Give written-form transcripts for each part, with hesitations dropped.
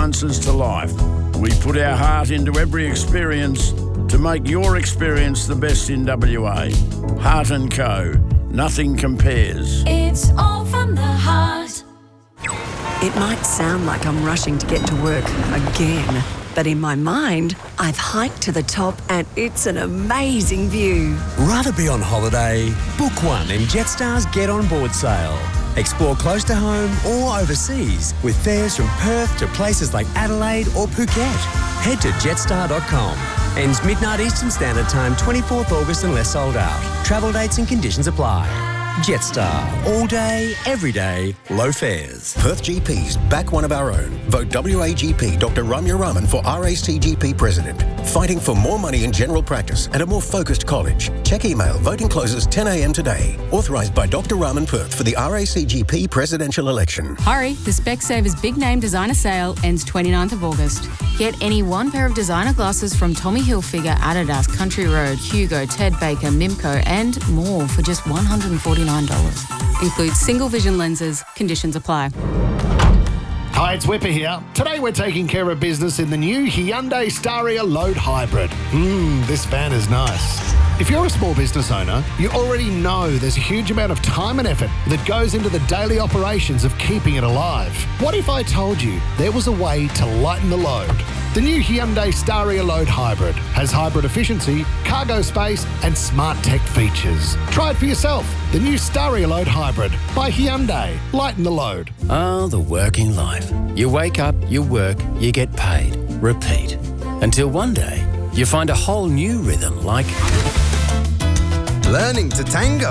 answers to life. We put our heart into every experience to make your experience the best in WA. Heart & Co. Nothing compares. It's all from the heart. It might sound like I'm rushing to get to work again, but in my mind, I've hiked to the top and it's an amazing view. Rather be on holiday? Book one in Jetstar's Get On Board sale. Explore close to home or overseas with fares from Perth to places like Adelaide or Phuket. Head to jetstar.com. Ends midnight Eastern Standard Time, 24th August unless sold out. Travel dates and conditions apply. Jetstar. All day, every day, low fares. Perth GPs back one of our own. Vote WAGP Dr. Ramya Raman for RACGP President. Fighting for more money in general practice and a more focused college. Check email. Voting closes 10 a.m. today. Authorised by Dr. Raman Perth for the RACGP presidential election. Hurry, the Specsavers Big Name Designer Sale ends 29th of August. Get any one pair of designer glasses from Tommy Hilfiger, Adidas, Country Road, Hugo, Ted Baker, Mimco and more for just $149. Includes single vision lenses. Conditions apply. Hi, it's Whipper here. Today we're taking care of business in the new Hyundai Staria Load Hybrid. This van is nice. If you're a small business owner, you already know there's a huge amount of time and effort that goes into the daily operations of keeping it alive. What if I told you there was a way to lighten the load? The new Hyundai Staria Load Hybrid has hybrid efficiency, cargo space and smart tech features. Try it for yourself. The new Staria Load Hybrid by Hyundai. Lighten the load. Oh, the working life. You wake up, you work, you get paid. Repeat. Until one day, you find a whole new rhythm like... learning to tango.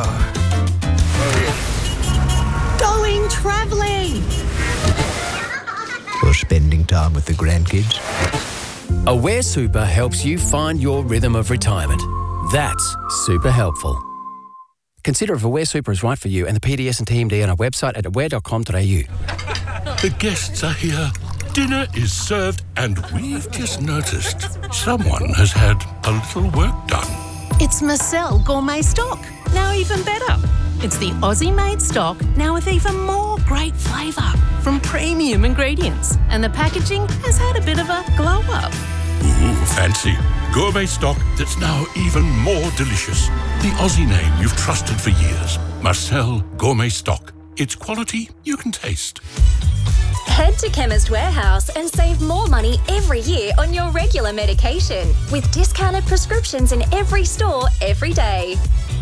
Going travelling. Or spending time with the grandkids. Aware Super helps you find your rhythm of retirement. That's super helpful. Consider if Aware Super is right for you and the PDS and TMD on our website at aware.com.au. The guests are here. Dinner is served and we've just noticed someone has had a little work done. It's Marcel Gourmet Stock, now even better. It's the Aussie-made stock, now with even more great flavour from premium ingredients. And the packaging has had a bit of a glow-up. Ooh, fancy. Gourmet stock that's now even more delicious. The Aussie name you've trusted for years. Marcel Gourmet Stock. It's quality you can taste. Head to Chemist Warehouse and save more money every year on your regular medication with discounted prescriptions in every store every day.